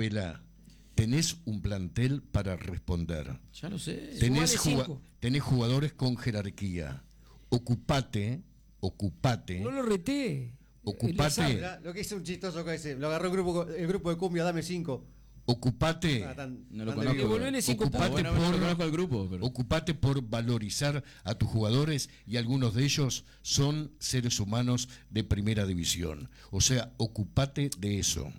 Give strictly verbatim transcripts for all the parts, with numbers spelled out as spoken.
Vela, tenés un plantel para responder. Ya lo sé. Tenés, juga- tenés jugadores con jerarquía. Ocupate, ocupate. No lo reté. Ocupate. Mirá, lo que hizo un chistoso que ese, lo agarró el grupo, el grupo de cumbia, dame cinco. Ocupate. Ah, tan- No lo tan conozco. debido. Devolvele cinco Ocupate puntos. Bueno, bueno, por- conozco el grupo. Pero... Ocupate por valorizar a tus jugadores y algunos de ellos son seres humanos de primera división. O sea, ocupate de eso.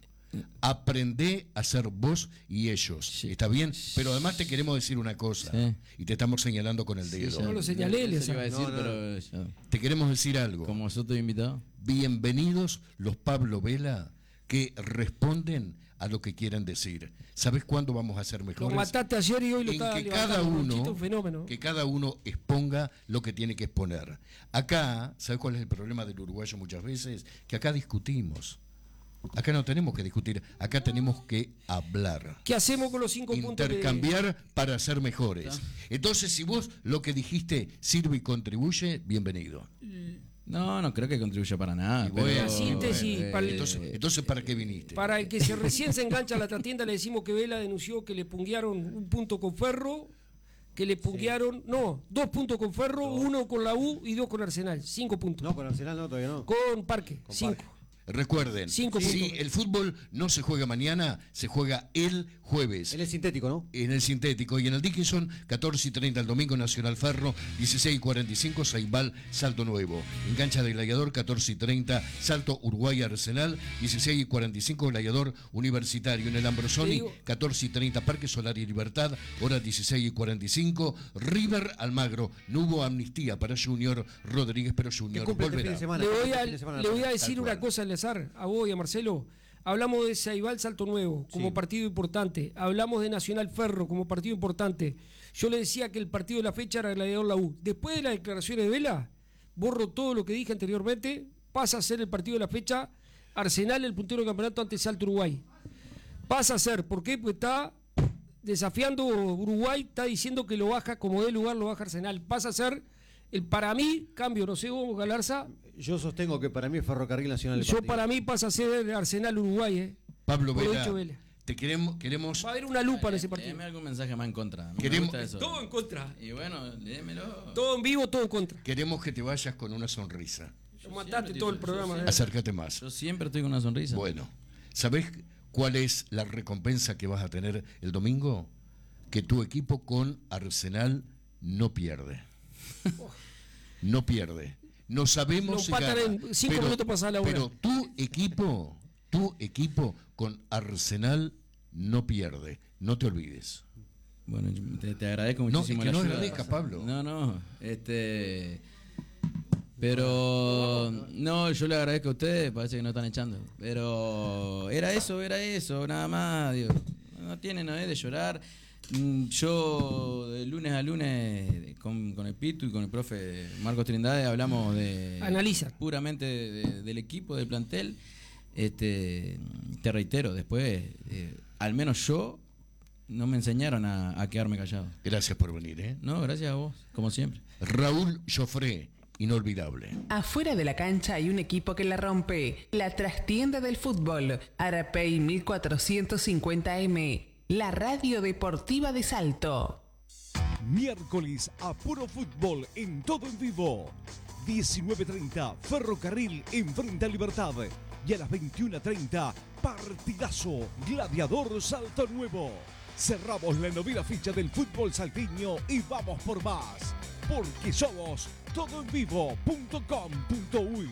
Aprendé a ser vos y ellos. Sí. ¿Está bien? Pero además te queremos decir una cosa. Sí. Y te estamos señalando con el dedo. No lo señalé, No, no se Eliezer. iba a decir, No, no, pero ya. Te queremos decir algo. Como yo estoy invitado. Bienvenidos los Pablo Vela que responden a lo que quieren decir. ¿Sabes cuándo vamos a ser Lo mejores? mataste ayer y hoy lo En está que cada levantando. uno, Chito, un fenómeno. que cada uno exponga lo que tiene que exponer. Acá, ¿sabes cuál es el problema del uruguayo muchas veces? Que acá discutimos. Acá no tenemos que discutir, acá tenemos que hablar. ¿Qué hacemos con los cinco puntos? de- Intercambiar para ser mejores. Entonces, si vos lo que dijiste sirve y contribuye, bienvenido. No, no creo que contribuya para nada. Y pero- bueno, La síntesis, eh, para el- Entonces, entonces ¿para qué viniste? Para el que se recién se engancha a la trastienda, le decimos que Vela denunció que le punguearon un punto con Ferro, que le punguearon, no, dos puntos con Ferro, uno con la U y dos con Arsenal. Cinco puntos. No, con Arsenal no, todavía no. Con Parque, Con cinco. Parque. Recuerden, Cinco si puntos. el fútbol no se juega mañana, se juega el jueves. Él es sintético, ¿no? En el sintético y en el Dickinson, catorce y treinta el domingo, Nacional Ferro, dieciséis y cuarenta y cinco, Saibal, Salto Nuevo. En cancha de Gladiador, catorce y treinta, Salto Uruguay Arsenal, dieciséis y cuarenta y cinco, Gladiador Universitario. En el Te Ambrosoni, digo- catorce y treinta, Parque Solar y Libertad, hora dieciséis y cuarenta y cinco, River Almagro. No hubo amnistía para Junior Rodríguez, pero Que Junior cumple este fin volverá. de semana. Le voy este a, fin de semana le voy a Tal decir cual. una cosa, Eleazar, a vos y a Marcelo. Hablamos de Saibal Salto Nuevo como Sí. partido importante. Hablamos de Nacional Ferro como partido importante. Yo le decía que el partido de la fecha era Gladiador La U. Después de las declaraciones de Vela, borro todo lo que dije anteriormente. Pasa a ser el partido de la fecha Arsenal, el puntero del campeonato ante Salto Uruguay. Pasa a ser, ¿por qué? Porque está desafiando Uruguay, está diciendo que lo baja, como de lugar lo baja Arsenal. Pasa a ser el para mí, cambio, no sé vos, Galarza. Yo sostengo que para mí es Ferrocarril Nacional el Yo partido. para mí pasa a ser Arsenal Uruguay, eh. Pablo Por lo Vela, dicho Vela. te queremos, queremos Va a haber una lupa en ese partido. Léeme algún mensaje más en contra. A mí Queremos- me gusta eso. Todo en contra. Y bueno, léemelo. Todo en vivo, todo en contra. queremos que te vayas con una sonrisa. Yo mataste siempre todo el estoy- programa. yo eh. Acércate más. Yo siempre estoy con una sonrisa. Bueno, ¿sabés cuál es la recompensa que vas a tener el domingo? Que tu equipo con Arsenal no pierde. No pierde. No sabemos Lo si empatan gana, en cinco pero- minutos pasada la hora. Pero tu equipo, tu equipo con Arsenal no pierde. No te olvides. Bueno, yo te, te agradezco No, muchísimo es que la no ayuda. agradezca, Pablo. No, no, este... Pero no, yo le agradezco a ustedes, parece que no están echando. Pero era eso, era eso, nada más. Digo, no tiene nada de llorar. Mm, Yo de lunes a lunes con, con el Pitu y con el profe Marcos Trindade hablamos de Analiza. puramente de- de- del equipo, del plantel. Este, te reitero, después, eh, al menos yo, no me enseñaron a, a quedarme callado. Gracias por venir, ¿eh? No, gracias a vos, como siempre. Raúl Joffre, inolvidable. Afuera de la cancha hay un equipo que la rompe. La trastienda del fútbol. Arapey mil cuatrocientos cincuenta eme. La radio deportiva de Salto. Miércoles a puro fútbol en todo en vivo. diecinueve treinta, Ferrocarril enfrenta a Libertad. Y a las veintiuna treinta, partidazo, Gladiador Salto Nuevo. Cerramos la novena ficha del fútbol salteño y vamos por más. Porque somos todoenvivo punto com punto uy.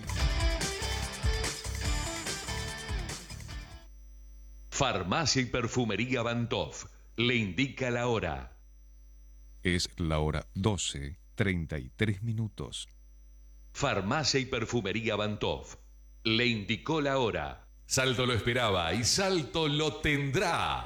Farmacia y Perfumería Bantov le indica la hora. Es la hora doce, treinta y tres minutos. Farmacia y Perfumería Bantov le indicó la hora. Salto lo esperaba y Salto lo tendrá.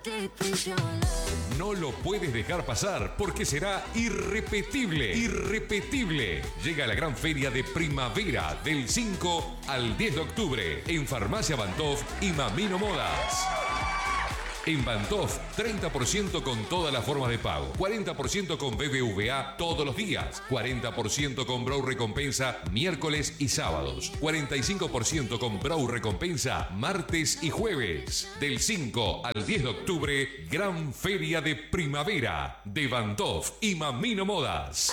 No lo puedes dejar pasar porque será irrepetible, irrepetible. Llega la gran feria de primavera del cinco al diez de octubre en Farmacia Bantov y Mamino Modas. En Bantof, treinta por ciento con todas las formas de pago, cuarenta por ciento con B B V A todos los días, cuarenta por ciento con Brow Recompensa miércoles y sábados, cuarenta y cinco por ciento con Brow Recompensa martes y jueves. Del cinco al diez de octubre, gran feria de primavera de Bantof y Mamino Modas.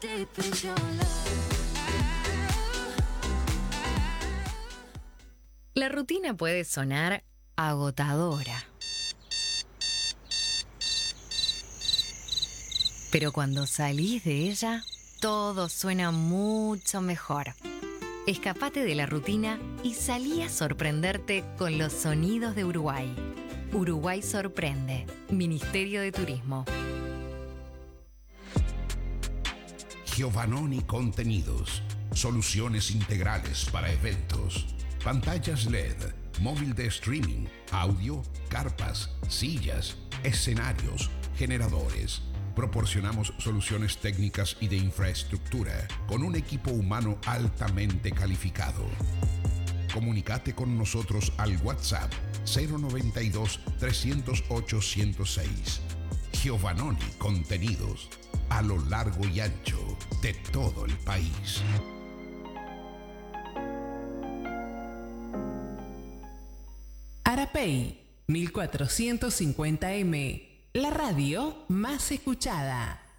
La rutina puede sonar agotadora. Pero cuando salís de ella, todo suena mucho mejor. Escapate de la rutina y salí a sorprenderte con los sonidos de Uruguay. Uruguay sorprende. Ministerio de Turismo. Giovannoni Contenidos. Soluciones integrales para eventos. Pantallas L E D, móvil de streaming, audio, carpas, sillas, escenarios, generadores. Proporcionamos soluciones técnicas y de infraestructura con un equipo humano altamente calificado. Comunicate con nosotros al WhatsApp cero noventa y dos, trescientos ocho, ciento seis. Giovannoni Contenidos, a lo largo y ancho de todo el país. Arapey mil cuatrocientos cincuenta eme, la radio más escuchada.